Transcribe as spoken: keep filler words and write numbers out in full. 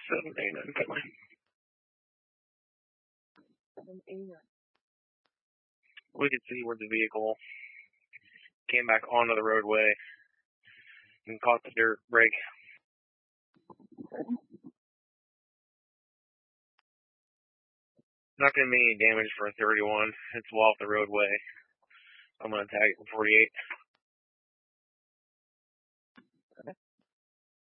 seven A nine coming. seven A nine. We could see where the vehicle came back onto the roadway and caught the dirt brake. Not going to be any damage for a thirty-one. It's well off the roadway. I'm going to tag it in forty-eight.